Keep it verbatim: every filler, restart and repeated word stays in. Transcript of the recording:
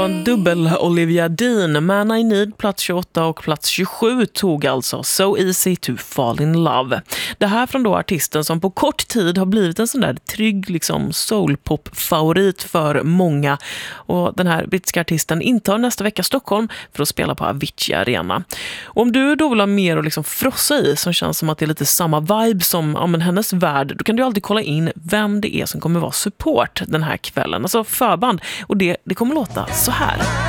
Dubbel Olivia Dean, Man I Need, plats tjugoåtta, och plats tjugosju tog alltså So Easy to Fall in Love. Det här från då artisten som på kort tid har blivit en sån där trygg liksom soulpop-favorit för många. Och den här brittiska artisten intar nästa vecka Stockholm för att spela på Avicii Arena. Och om du då vill ha mer att liksom frossa i, som känns som att det är lite samma vibe som ja, men hennes värld, då kan du alltid kolla in vem det är som kommer vara support den här kvällen. Alltså förband. Och det, det kommer låta så här.